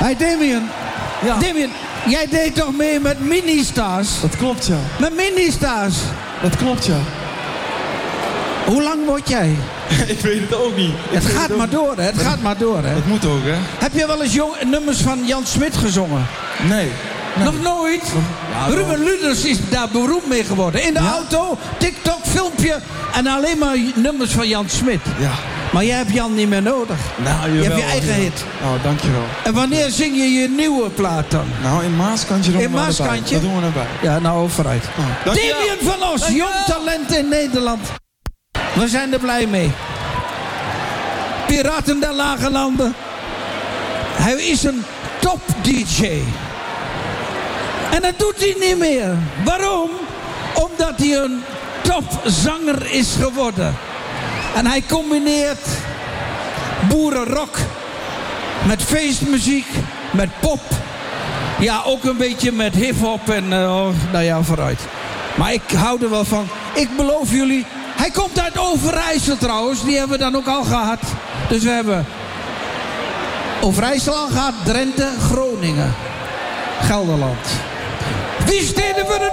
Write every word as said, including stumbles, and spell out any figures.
Hey Damien. Ja. Damien, jij deed toch mee met Ministars? Dat klopt, ja. Met Ministars? Dat klopt, ja. Hoe lang word jij? Ik weet het ook niet. Ik Het weet gaat ook maar niet. door, hè? Het Dat- gaat maar door, hè? Dat moet ook, hè? Heb je wel eens jong, nummers van Jan Smit gezongen? Nee. nee. Nog nooit? Ja, Ruben Luders is daar beroemd mee geworden. In de Ja? auto, TikTok, filmpje en alleen maar nummers van Jan Smit. Ja. Maar jij hebt Jan niet meer nodig. Nou, Je hebt je eigen hit. Nou, dankjewel. En wanneer zing je je nieuwe plaat dan? Nou, in Maaskantje doen In we erbij. Maaskantje? Dat doen we erbij. Ja, nou, vooruit. Oh, dankjewel. Damien van Os, jong talent in Nederland. We zijn er blij mee. Piraten der Lage Landen. Hij is een top-D J. En dat doet hij niet meer. Waarom? Omdat hij een topzanger is geworden. En hij combineert boerenrock met feestmuziek, met pop. Ja, ook een beetje met hip-hop en uh, nou ja, vooruit. Maar ik hou er wel van. Ik beloof jullie, hij komt uit Overijssel trouwens. Die hebben we dan ook al gehad. Dus we hebben Overijssel al gehad, Drenthe, Groningen, Gelderland. Wie steden we er